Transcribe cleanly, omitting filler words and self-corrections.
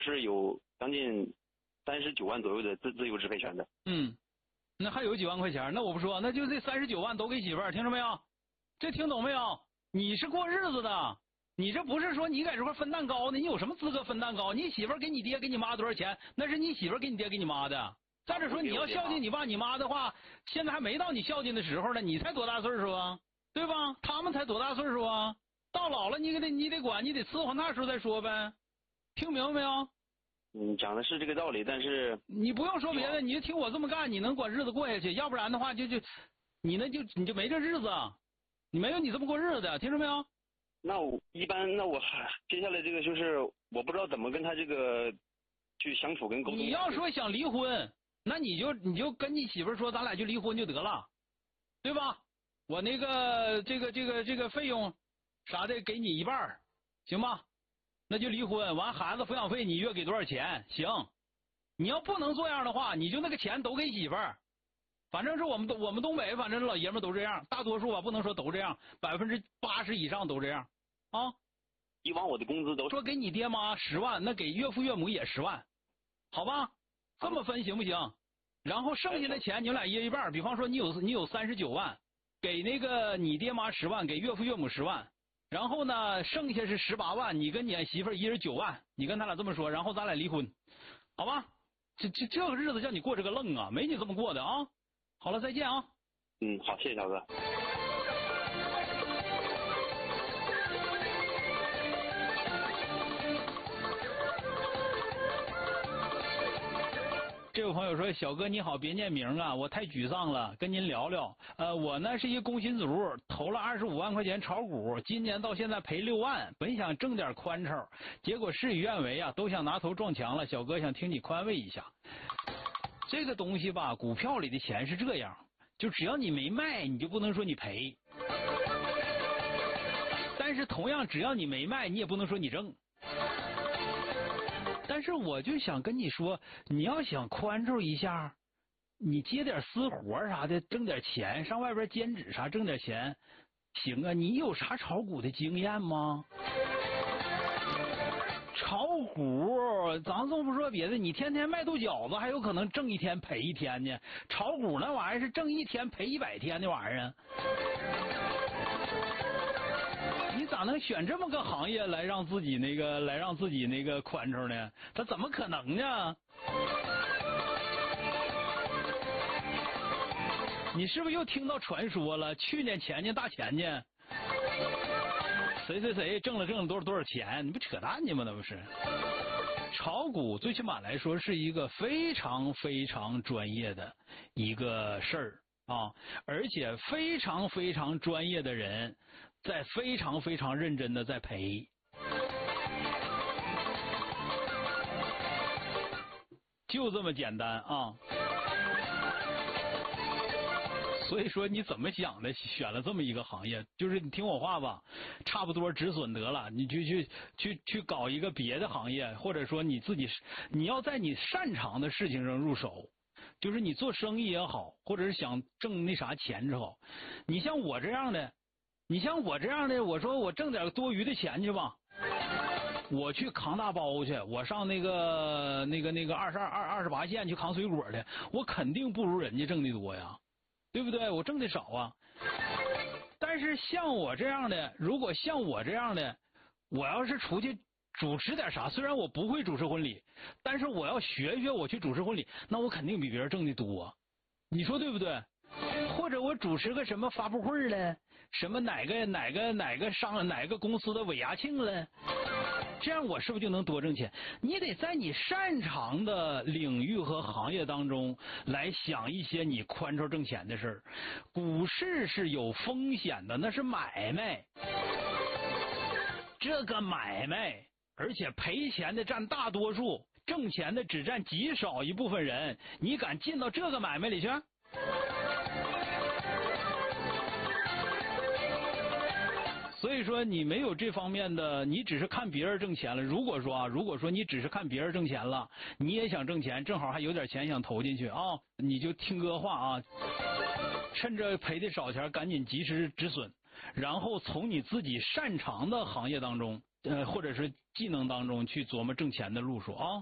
是有将近39万左右的自由支配权的。 那还有几万块钱，那我不说，那就这39万都给媳妇儿，听着没有？这听懂没有？你是过日子的，你这不是说你在这块分蛋糕呢？你有什么资格分蛋糕？你媳妇儿给你爹给你妈多少钱？那是你媳妇儿给你爹给你妈的。再者说，你要孝敬你爸你妈的话，现在还没到你孝敬的时候呢。你才多大岁数啊？对吧？他们才多大岁数啊？到老了你得管，你得伺候，那时候再说呗。听明白没有？ 讲的是这个道理，但是你不用说别的，你就听我这么干，你能管日子过下去。要不然的话，你就没这日子，你没有你这么过日子的，听着没有？ 那我接下来这个就是我不知道怎么跟他这个去相处跟沟通。 你要说想离婚，那你就跟你媳妇说，咱俩就离婚就得了，对吧？我那个这个费用啥的给你一半，行吧？那就离婚，完孩子抚养费你月给多少钱？行，你要不能这样的话，你就那个钱都给媳妇儿。反正是我们东北，反正老爷们都这样，大多数吧不能说都这样，80%以上都这样啊。 以往我的工资都说给你爹妈10万，那给岳父岳母也10万，好吧？这么分行不行？然后剩下的钱你们俩一人一半，比方说你有39万，给那个你爹妈10万，给岳父岳母10万。然后呢，剩下是18万，你跟你媳妇儿一人9万，你跟他俩这么说，然后咱俩离婚，好吧？这个日子叫你过这个愣啊，没你这么过的啊！好了，再见啊！ 好，谢谢小哥。 这位朋友说：“小哥你好，别念名啊，我太沮丧了，跟您聊聊。我呢是一工薪族，投了25万块钱炒股，今年到现在赔6万，本想挣点宽抽，结果事与愿违啊，都想拿头撞墙了。小哥想听你宽慰一下。这个东西吧，股票里的钱是这样，就只要你没卖，你就不能说你赔。但是同样，只要你没卖，你也不能说你挣。”但是我就想跟你说，你要想宽住一下，你接点私活啥的，挣点钱，上外边兼职啥挣点钱，行啊。你有啥炒股的经验吗？炒股，咱都不说别的，你天天卖豆饺子，还有可能挣一天赔一天呢。炒股那玩意儿是挣一天赔100天的玩意儿。你咋能选这么个行业来让自己那个宽抽呢？他怎么可能呢？你是不是又听到传说了？去年前年大前年，谁挣了多少钱？你不扯淡呢吗？那不是。炒股最起码来说是一个非常非常专业的一个事儿。而且非常非常专业的人在非常非常认真的在赔，就这么简单啊！所以说你怎么想的？选了这么一个行业，就是你听我话吧，差不多止损得了，你就去搞一个别的行业，或者说你要在你擅长的事情上入手。就是你做生意也好，或者是想挣那啥钱之后，你像我这样的，我说我挣点多余的钱去吧，我去扛大包去，我上那个28线去扛水果去，我肯定不如人家挣的多呀，对不对？我挣的少啊。但是像我这样的，如果像我这样的，我要是出去主持点啥，虽然我不会主持婚礼，但是我要学我去主持婚礼，那我肯定比别人挣的多，你说对不对？或者我主持个什么发布会了，什么哪个公司的尾牙庆了，这样我是不是就能多挣钱？你得在你擅长的领域和行业当中来想一些你宽抽挣钱的事儿。股市是有风险的，那是买卖，这个买卖而且赔钱的占大多数，挣钱的只占极少一部分人，你敢进到这个买卖里去？所以说你没有这方面的，你只是看别人挣钱了。如果说你只是看别人挣钱了，你也想挣钱，正好还有点钱想投进去啊，你就听哥话啊，趁着赔的少钱赶紧及时止损，然后从你自己擅长的行业当中或者是技能当中去琢磨挣钱的路数啊。